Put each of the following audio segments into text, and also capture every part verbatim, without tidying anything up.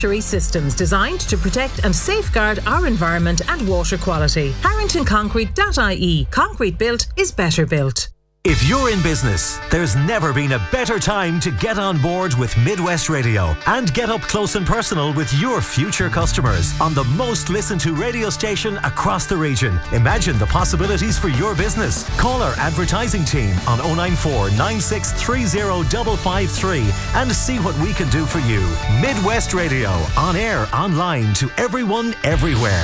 systems designed to protect and safeguard our environment and water quality. harrington concrete dot I E. Concrete built is better built. If you're in business, there's never been a better time to get on board with Midwest Radio and get up close and personal with your future customers on the most listened to radio station across the region. Imagine the possibilities for your business. Call our advertising team on oh nine four, nine six three oh, five five three and see what we can do for you. Midwest Radio, on air, online, to everyone, everywhere.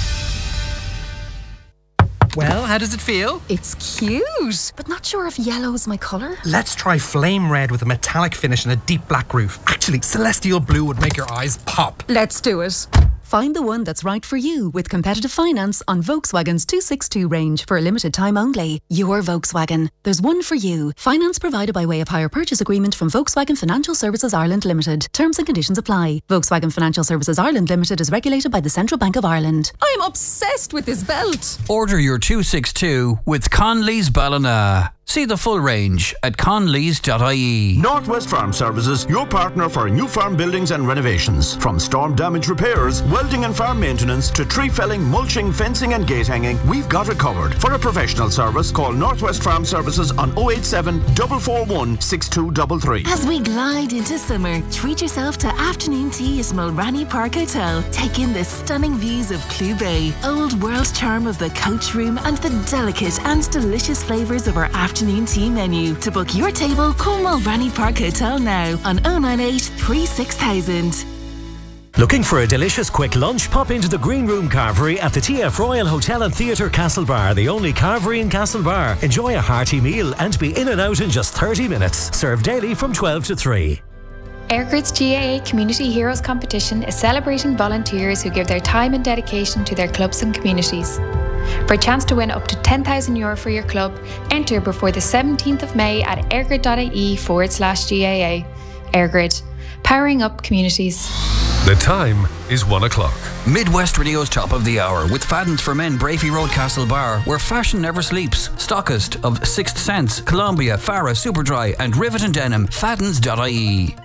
Well, how does it feel? It's cute, but not sure if yellow's my colour. Let's try flame red with a metallic finish and a deep black roof. Actually, celestial blue would make your eyes pop. Let's do it. Find the one that's right for you with competitive finance on Volkswagen's two sixty-two range for a limited time only. Your Volkswagen. There's one for you. Finance provided by way of hire purchase agreement from Volkswagen Financial Services Ireland Limited. Terms and conditions apply. Volkswagen Financial Services Ireland Limited is regulated by the Central Bank of Ireland. I'm obsessed with this belt. Order your two sixty-two with Conley's Ballina. See the full range at conleys dot I E. Northwest Farm Services, your partner for new farm buildings and renovations. From storm damage repairs, welding and farm maintenance to tree felling, mulching, fencing and gate hanging, we've got it covered. For a professional service, call Northwest Farm Services on oh eight seven, four four one, six two three three. As we glide into summer, treat yourself to afternoon tea at Mulranny Park Hotel. Take in the stunning views of Clew Bay, old world charm of the coach room and the delicate and delicious flavours of our afternoon Afternoon tea menu. To book your table, call Mulranny Park Hotel now on oh nine eight, three six thousand. Looking for a delicious quick lunch? Pop into the Green Room Carvery at the T F Royal Hotel and Theatre Castlebar, the only carvery in Castlebar. Enjoy a hearty meal and be in and out in just thirty minutes. Served daily from twelve to three. Airgrid's G A A Community Heroes Competition is celebrating volunteers who give their time and dedication to their clubs and communities. For a chance to win up to ten thousand euro for your club, enter before the seventeenth of May at airgrid dot I E forward slash G A A. Airgrid, powering up communities. The time is one o'clock. Midwest Radio's top of the hour with Fadden's for Men, Brafey Road, Castlebar, where fashion never sleeps. Stockist of Sixth Sense, Columbia, Farah, Superdry and Rivet and Denim. Faddens dot I E.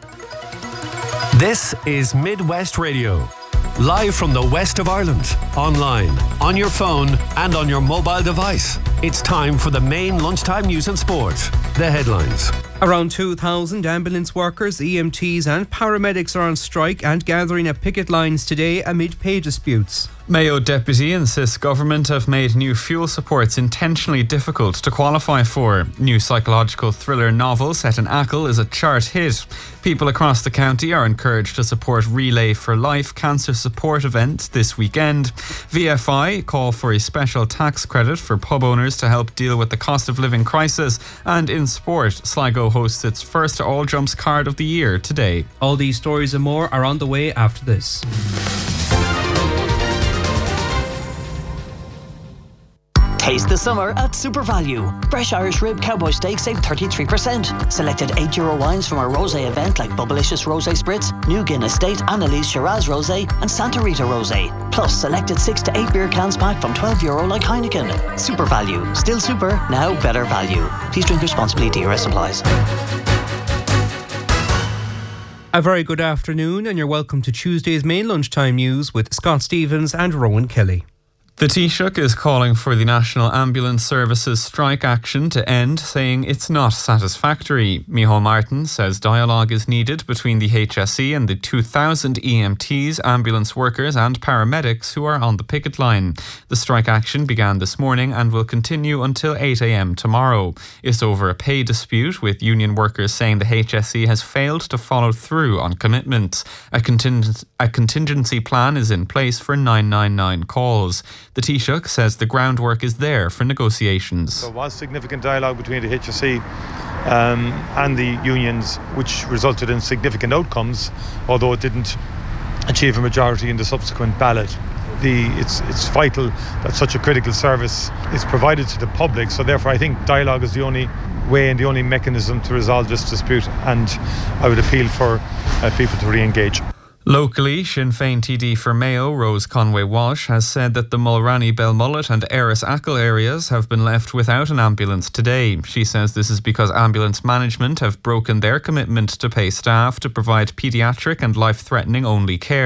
This is Midwest Radio. Live from the west of Ireland, online, on your phone and on your mobile device. It's time for the main lunchtime news and sport. The headlines. Around two thousand ambulance workers, E M Ts and paramedics are on strike and gathering at picket lines today amid pay disputes. Mayo Deputy insists government have made new fuel supports intentionally difficult to qualify for. New psychological thriller novel set in Achill is a chart hit. People across the county are encouraged to support Relay for Life cancer support event this weekend. V F I call for a special tax credit for pub owners to help deal with the cost of living crisis. And in sport, Sligo hosts its first All Jumps card of the year today. All these stories and more are on the way after this. Taste the summer at Super Value. Fresh Irish Rib Cowboy Steak save thirty-three percent. Selected eight euro wines from our rosé event like Bubblicious Rosé Spritz, New Guinness State, Annalise Shiraz Rosé and Santa Rita Rosé. Plus selected six to eight beer cans pack from twelve euro like Heineken. Super Value. Still super, now better value. Please drink responsibly. D R S applies. A very good afternoon and you're welcome to Tuesday's main lunchtime news with Scott Stevens and Rowan Kelly. The Taoiseach is calling for the National Ambulance Services strike action to end, saying it's not satisfactory. Micheál Martin says dialogue is needed between the H S E and the two thousand E M Ts, ambulance workers and paramedics who are on the picket line. The strike action began this morning and will continue until eight a.m. tomorrow. It's over a pay dispute, with union workers saying the H S E has failed to follow through on commitments. A, conting- a contingency plan is in place for nine nine nine calls. The Taoiseach says the groundwork is there for negotiations. There was significant dialogue between the H S E um, and the unions, which resulted in significant outcomes, although it didn't achieve a majority in the subsequent ballot. The, it's, it's vital that such a critical service is provided to the public, so therefore I think dialogue is the only way and the only mechanism to resolve this dispute, and I would appeal for uh, people to re-engage. Locally, Sinn Féin T D for Mayo, Rose Conway Walsh, has said that the Mulranny, Belmullet and Erris Ackle areas have been left without an ambulance today. She says this is because ambulance management have broken their commitment to pay staff to provide paediatric and life-threatening only care.